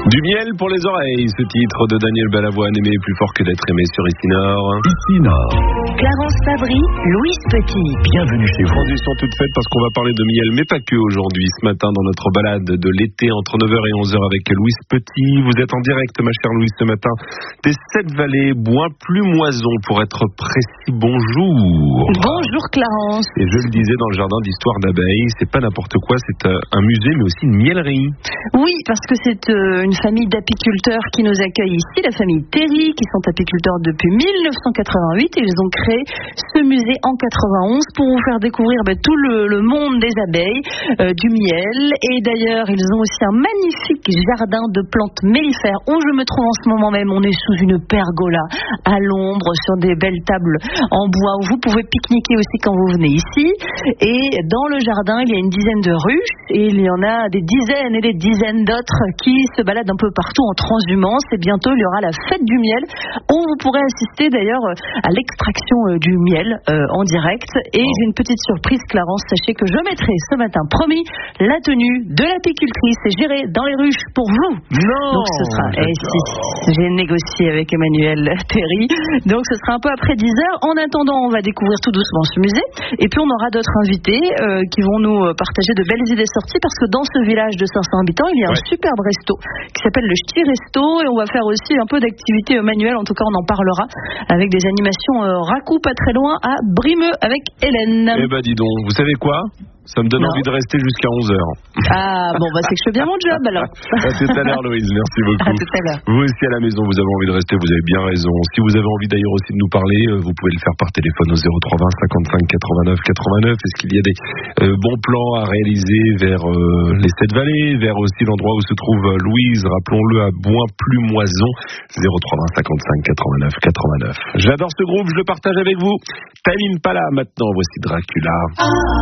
Du miel pour les oreilles, ce titre de Daniel Balavoine, aimé plus fort que d'être aimé sur Ici Nord. Ici Nord. Clarence Fabry, Louise Petit. Bienvenue chez vous. Transition toute faite parce qu'on va parler de miel, mais pas que aujourd'hui. Ce matin, dans notre balade de l'été entre 9h et 11h avec Louise Petit. Vous êtes en direct, ma chère Louise, ce matin, des 7 vallées, bois plus moison pour être précis. Bonjour. Bonjour Clarence. Et je le disais dans le jardin d'histoire d'abeilles, c'est pas n'importe quoi, c'est un musée, mais aussi une mielerie. Oui, parce que c'est une famille d'apiculteurs qui nous accueille ici, la famille Terry, qui sont apiculteurs depuis 1988. Et ils ont créé ce musée en 91 pour vous faire découvrir tout le monde des abeilles, du miel. Et d'ailleurs, ils ont aussi un magnifique jardin de plantes mellifères où je me trouve en ce moment même. On est sous une pergola, à l'ombre, sur des belles tables en bois où vous pouvez pique-niquer aussi quand vous venez ici. Et dans le jardin, il y a une dizaine de ruches et il y en a des dizaines et des dizaines d'autres qui se baladent un peu partout en transhumance. Et bientôt, il y aura la fête du miel où vous pourrez assister d'ailleurs à l'extraction du miel en direct. Et j'ai une petite surprise, Clarence. Sachez que je mettrai ce matin, promis, la tenue de l'apicultrice et j'irai dans les ruches pour vous. Non. Donc ce sera... j'ai négocié avec Emmanuel Terry. Donc ce sera un peu après 10h. En attendant, on va découvrir tout doucement ce musée. Et puis on aura d'autres invités qui vont nous partager de belles idées sorties parce que dans ce village de 500 habitants, il y a un superbe resto qui s'appelle le Ch'ti Resto et on va faire aussi un peu d'activité manuelle. En tout cas, on en parlera avec des animations Racou pas très loin à Brimeux avec Hélène. Eh ben dis donc, vous savez quoi ? Ça me donne envie de rester jusqu'à 11h. Ah, bon, c'est que je fais bien mon job, alors. À tout à l'heure, Louise. Merci beaucoup. À tout à l'heure. Vous aussi, à la maison, vous avez envie de rester, vous avez bien raison. Si vous avez envie d'ailleurs aussi de nous parler, vous pouvez le faire par téléphone au 0320 55 89 89. Est-ce qu'il y a des bons plans à réaliser vers les 7 vallées, vers aussi l'endroit où se trouve Louise, rappelons-le, à Bois-Plus-Moison, 0320 55 89 89. J'adore ce groupe, je le partage avec vous. Tame Impala, maintenant, voici Dracula.